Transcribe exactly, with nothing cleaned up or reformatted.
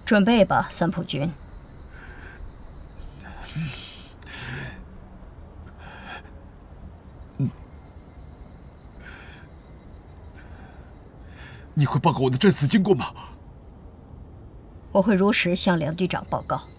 准备吧，三浦君。 嗯，你会报告我的战死经过吗？ 我会如实向梁队长报告。